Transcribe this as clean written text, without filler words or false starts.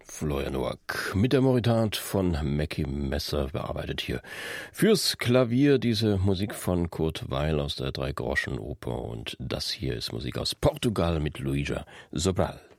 Florian Noack mit der Moritat von Mackie Messer bearbeitet hier fürs Klavier diese Musik von Kurt Weill aus der Dreigroschenoper und das hier ist Musik aus Portugal mit Luísa Sobral.